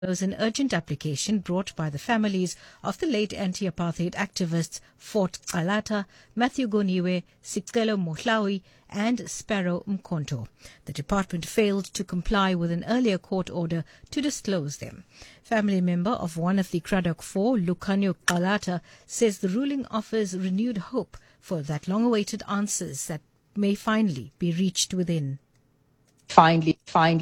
was an urgent application brought by the families of the late anti-apartheid activists Fort Xalata, Matthew Goniwe, Sicelo Mohlawi and Sparrow Mkhonto. The department failed to comply with an earlier court order to disclose them. Family member of one of the Cradock Four, Lucanio Xalata, says the ruling offers renewed hope for that long-awaited answers that may finally be reached within. Finally.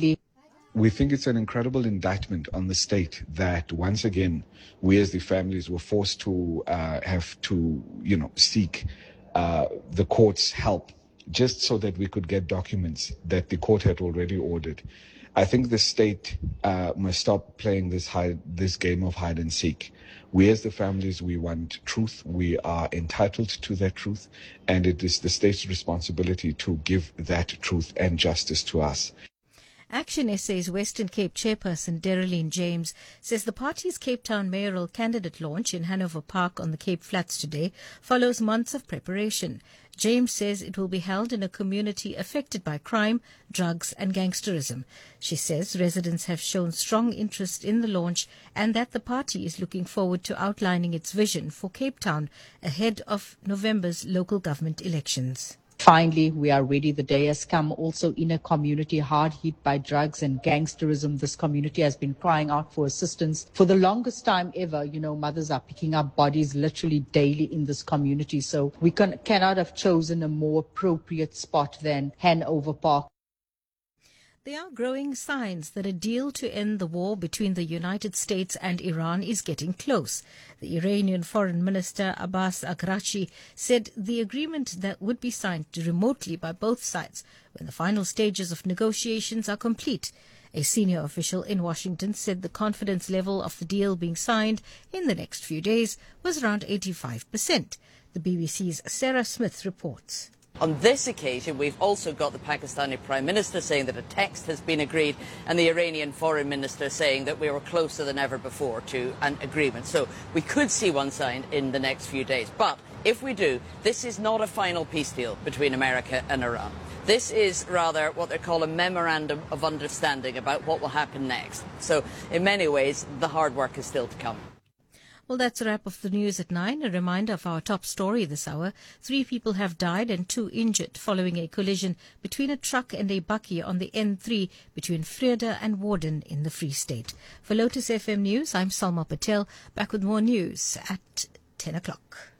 We think it's an incredible indictment on the state that once again, we as the families were forced to have to, seek the court's help just so that we could get documents that the court had already ordered. I think the state must stop playing this game of hide and seek. We as the families, we want truth. We are entitled to that truth, and it is the state's responsibility to give that truth and justice to us. Action SA's Western Cape chairperson Derelene James says the party's Cape Town mayoral candidate launch in Hanover Park on the Cape Flats today follows months of preparation. James says it will be held in a community affected by crime, drugs and gangsterism. She says residents have shown strong interest in the launch and that the party is looking forward to outlining its vision for Cape Town ahead of November's local government elections. Finally, we are ready. The day has come. Also in a community hard hit by drugs and gangsterism, this community has been crying out for assistance for the longest time ever. Mothers are picking up bodies literally daily in this community. So we cannot have chosen a more appropriate spot than Hanover Park. There are growing signs that a deal to end the war between the United States and Iran is getting close. The Iranian Foreign Minister Abbas Araghchi said the agreement that would be signed remotely by both sides when the final stages of negotiations are complete. A senior official in Washington said the confidence level of the deal being signed in the next few days was around 85%. The BBC's Sarah Smith reports. On this occasion, we've also got the Pakistani Prime Minister saying that a text has been agreed and the Iranian Foreign Minister saying that we were closer than ever before to an agreement. So we could see one signed in the next few days. But if we do, this is not a final peace deal between America and Iran. This is rather what they call a memorandum of understanding about what will happen next. So in many ways, the hard work is still to come. Well, that's a wrap of the news at 9. A reminder of our top story this hour. 3 people have died and 2 injured following a collision between a truck and a bakkie on the N3 between Vrede and Warden in the Free State. For Lotus FM News, I'm Salma Patel, back with more news at 10 o'clock.